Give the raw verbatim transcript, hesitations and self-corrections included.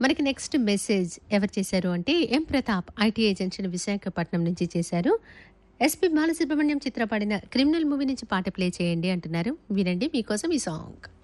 మనకి next message ఎవరు చేశారు అంటే ఎం ప్రతాప్ ఐటీఐ జంక్షన్ విశాఖపట్నం నుంచి చేశారు. ఎస్పి బాలసుబ్రహ్మణ్యం చిత్ర పాడిన క్రిమినల్ మూవీ నుంచి పాట ప్లే చేయండి అంటున్నారు. వినండి మీకోసం ఈ సాంగ్.